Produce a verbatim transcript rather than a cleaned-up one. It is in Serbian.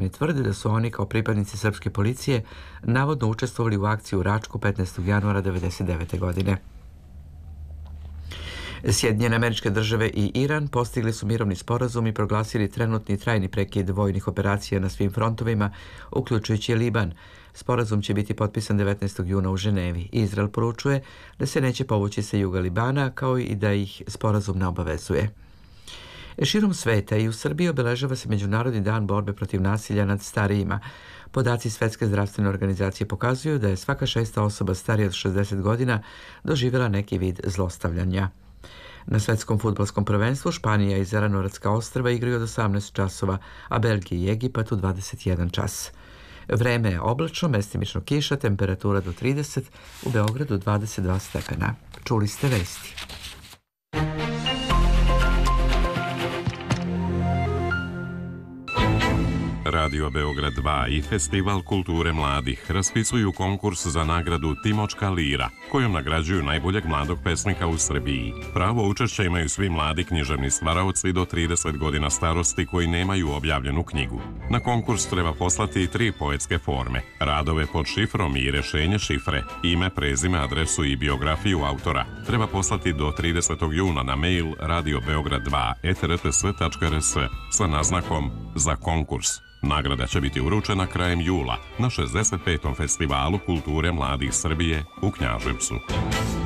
Puštani tvrde da su oni kao pripadnici srpske policije navodno učestvovali u akciji u Račku petnaestog januara devedeset devete. godine. Sjedinjene Američke Države i Iran postigli su mirovni sporazum i proglasili trenutni i trajni prekid vojnih operacija na svim frontovima, uključujući Liban. Sporazum će biti potpisan devetnaestog juna u Ženevi. Izrael poručuje da se neće povući sa juga Libana, kao i da ih sporazum ne obavezuje. Širom sveta i u Srbiji obeležava se Međunarodni dan borbe protiv nasilja nad starijima. Podaci Svetske zdravstvene organizacije pokazuju da je svaka šesta osoba starija od šezdeset godina doživjela neki vid zlostavljanja. Na svetskom fudbalskom prvenstvu Španija i Zelenoratska ostrva igraju od osamnaest časova, a Belgija i Egipat u dvadeset jedan čas. Vreme je oblačno, mestimično kiša, temperatura do trideset, u Beogradu dvadeset dva stepena. Čuli ste vesti. Radio Beograd dva i Festival kulture mladih raspisuju konkurs za nagradu Timočka lira, kojom nagrađuju najboljeg mladog pesnika u Srbiji. Pravo učešća imaju svi mladi književni stvaraoci do trideset godina starosti koji nemaju objavljenu knjigu. Na konkurs treba poslati tri poetske forme, radove pod šifrom i rešenje šifre, ime, prezime, adresu i biografiju autora. Treba poslati do tridesetog juna na mail radio beograd dva et r t s tačka r s sa naznakom za konkurs. Nagrada će biti uručena krajem jula na šezdeset petom Festivalu kulture mladih Srbije u Knjaževcu.